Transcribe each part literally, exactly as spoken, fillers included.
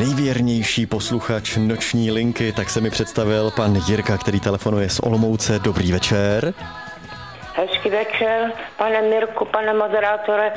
nejvěrnější posluchač Noční linky, tak se mi představil pan Jirka, který telefonuje z Olomouce. Dobrý večer. Hezký večer, pane Mirku, pane moderátore.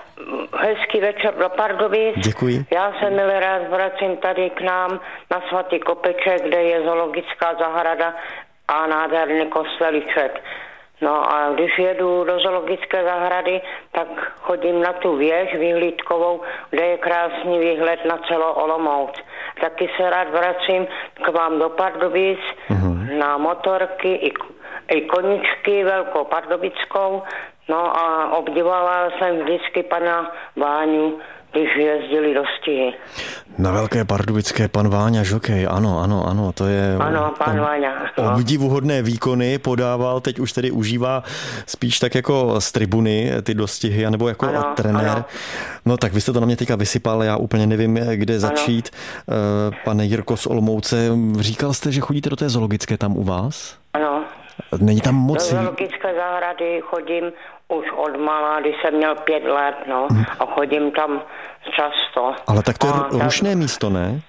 Hezký večer do Pardubic. Děkuji. Já se milý rád vracím tady k nám na Svatý Kopeček, kde je zoologická zahrada a nádherný kostelíček. No a když jedu do zoologické zahrady, tak chodím na tu věž vyhlídkovou, kde je krásný výhled na celou Olomouc. Taky se rád vracím k vám do Pardubic uh-huh. na motorky i, i koničky velkou pardubickou. No a obdivovala jsem vždycky pana Váňu, když jezdili do stihy. Na Velké Pardubické pan Váňa žokej, ano, ano, ano, to je... Ano, pan Váňa. No. Obdivuhodné výkony podával, teď už tedy užívá spíš tak jako z tribuny ty dostihy, anebo jako ano, trenér. Ano. No tak vy jste to na mě teďka vysypal, já úplně nevím, kde začít. Ano. Pane Jirko z Olomouce, říkal jste, že chodíte do té zoologické tam u vás? Ano. Není tam moc... Do zoologické zahrady chodím už od malá, když jsem měl pět let, no, hmm. a chodím tam často. Ale tak to je a, rušné tam, místo, ne?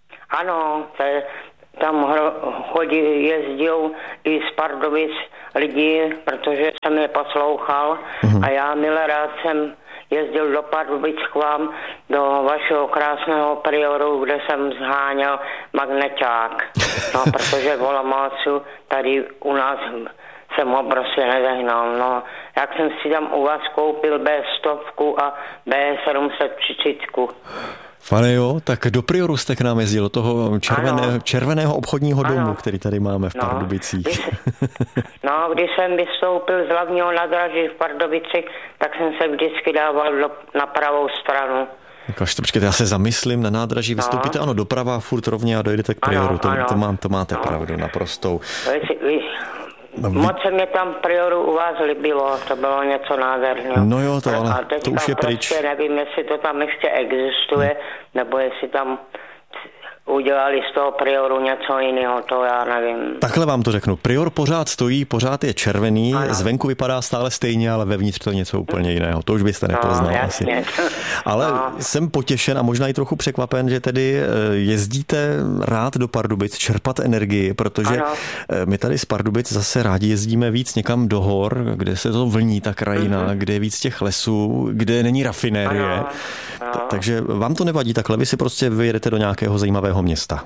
Ano, to je, tam chodí, jezdil i z Pardubic lidi, protože jsem je poslouchal hmm. a já milé rád jsem jezdil do Pardubic k vám, do vašeho krásného prioru, kde jsem zháněl magneťák. No, protože v Olomoucu tady u nás jsem ho prostě nezehnal. No, jak jsem si tam u vás koupil bé sto a bé sedm set třicet. Pane jo, tak do Prioru jste k nám jezdil, do toho červené, červeného obchodního domu, ano. který tady máme v Pardubicích. No, když, no, když jsem vystoupil z hlavního nádraží v Pardubicích, tak jsem se vždycky dával do, na pravou stranu. Kažte, počkejte, já se zamyslím, na nádraží vystoupíte, no. ano, doprava, furt rovně a dojdete k Prioru, ano, to, ano. To, mám, to máte no. pravdu, naprostou. Vy, vy, No, vy... Moc se mě tam Prioru u vás líbilo, to bylo něco nádherného. No jo, to, ale to už je pryč. Prostě nevím, jestli to tam ještě existuje, hmm. nebo jestli tam udělali z toho Prioru něco jiného, to já nevím. Takhle vám to řeknu. Prior pořád stojí, pořád je červený, ano. zvenku vypadá stále stejně, ale vevnitř to je něco úplně jiného. To už byste nepoznal no, asi. Ale no. jsem potěšen a možná i trochu překvapen, že tedy jezdíte rád do Pardubic čerpat energii, protože ano. my tady z Pardubic zase rádi jezdíme víc někam do hor, kde se to vlní ta krajina, mm-hmm. kde je víc těch lesů, kde není rafinérie. Ano. Ano. Takže vám to nevadí takhle, vy si prostě vyjedete do nějakého zajímavého města.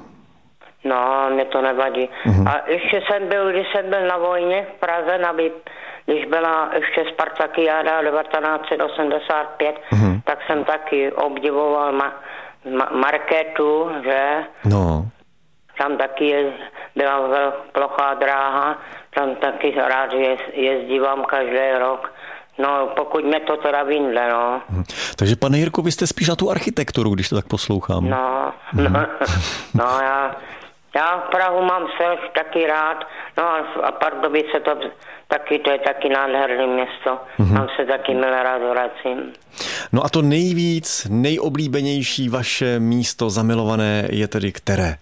No, mě to nevadí. Uh-huh. A ještě jsem byl, když jsem byl na vojně v Praze, na Byt, když byla ještě Spartakiáda devatenáct set osmdesát pět, uh-huh. tak jsem taky obdivoval ma, ma, Markétu, že? No. Tam taky je, byla plochá dráha, tam taky rád jez, jezdívám každý rok. No, pokud mě to teda vyjde, no. Hmm. Takže, pane Jirko, vy jste spíš na tu architekturu, když to tak poslouchám. No, hmm. no, no já, já Prahu mám se taky rád, no a Pardubice to taky, to je taky nádherné město, hmm. tam se taky milé rád vracím. No a to nejvíc, nejoblíbenější vaše místo zamilované je tedy které?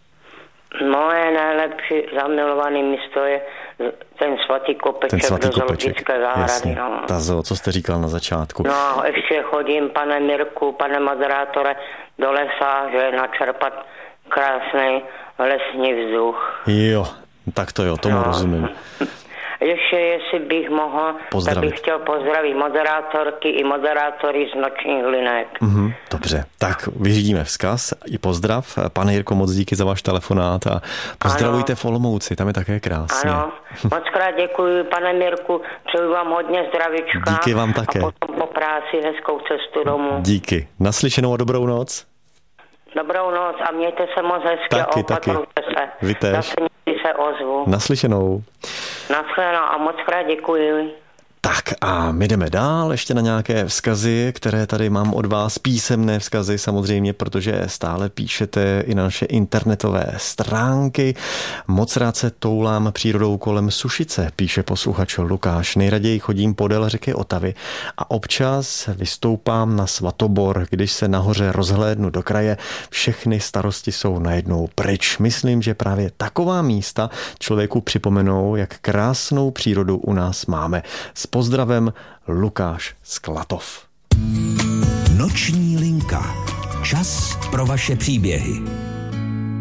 Moje nejlepší zamilované místo je ten Svatý Kopeček, ten svatý do zoologické zahrady. No. Ta zoo, co jste říkal na začátku. No, ještě chodím, pane Mirku, pane moderátore, do lesa, že načerpat krásný lesní vzduch. Jo, tak to jo, tomu no. rozumím. Ještě, jestli bych mohl, pozdravit. tak bych chtěl pozdravit moderátorky i moderátory z Nočních linek. Mm-hmm, dobře, tak vyřídíme vzkaz i pozdrav. Pane Jirko, moc díky za váš telefonát a pozdravujte v Olomouci, tam je také krásně. Ano, moc krát děkuji, pane Mirku, přeju vám hodně zdravíčka. Díky vám také. A potom po práci hezkou cestu domů. Díky, naslyšenou a dobrou noc. Dobrou noc a mějte se moc hezky taky, a opatrujte se. Vy též. Zase se ozvu. Naslyšenou. Naslyšenou a moc krát děkuji. Tak a my jdeme dál ještě na nějaké vzkazy, které tady mám od vás, písemné vzkazy samozřejmě, protože stále píšete i na naše internetové stránky. Moc rád se toulám přírodou kolem Sušice, píše posluchač Lukáš. Nejraději chodím podél řeky Otavy a občas vystoupám na Svatobor, když se nahoře rozhlédnu do kraje, všechny starosti jsou najednou pryč. Myslím, že právě taková místa člověku připomenou, jak krásnou přírodu u nás máme. S pozdravem Lukáš z Klatov. Noční linka. Čas pro pro vaše příběhy.